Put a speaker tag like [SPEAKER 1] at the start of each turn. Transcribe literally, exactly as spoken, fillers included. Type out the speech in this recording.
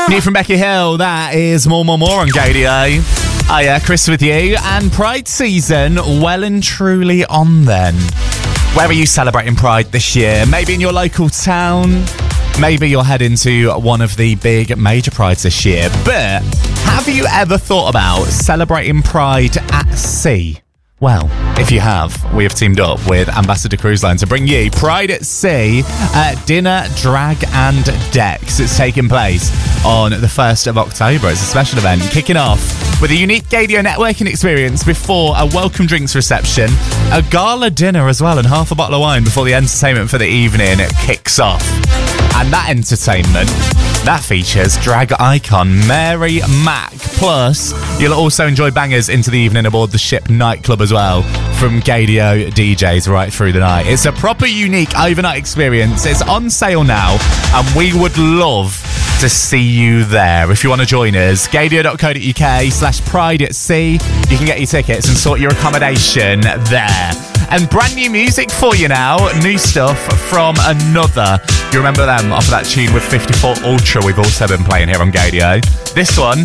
[SPEAKER 1] New from Becky Hill, that is More More More on Gaydio. Oh yeah, Chris with you, and Pride season well and truly on then. Where are you celebrating Pride this year? Maybe in your local town, maybe you're heading to one of the big major Prides this year, but have you ever thought about celebrating Pride at sea? Well, if you have, we have teamed up with Ambassador Cruise Line to bring you Pride at Sea at Dinner, Drag and Decks. It's taking place on the first of October. It's a special event kicking off with a unique Gaydio networking experience before a welcome drinks reception, a gala dinner as well, and half a bottle of wine before the entertainment for the evening kicks off. And that entertainment, that features drag icon Mary Mack. Plus, you'll also enjoy bangers into the evening aboard the ship nightclub as well, from Gaydio D Js right through the night. It's a proper unique overnight experience. It's on sale now, and we would love to see you there. If you want to join us, gaydio.co.uk slash pride at sea. You can get your tickets and sort your accommodation there. And brand new music for you now. New stuff from Another. You remember them off of that tune with fifty-four Ultra we've also been playing here on Gaydio. This one